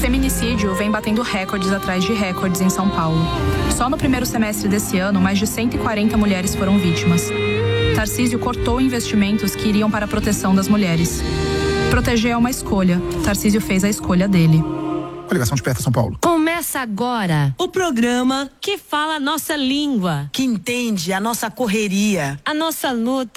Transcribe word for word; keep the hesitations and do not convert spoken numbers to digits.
feminicídio vem batendo recordes atrás de recordes em São Paulo. Só no primeiro semestre desse ano, mais de cento e quarenta mulheres foram vítimas. Tarcísio cortou investimentos que iriam para a proteção das mulheres. Proteger é uma escolha. Tarcísio fez a escolha dele. A ligação Desperta São Paulo. Começa agora o programa que fala a nossa língua, que entende a nossa correria, a nossa luta.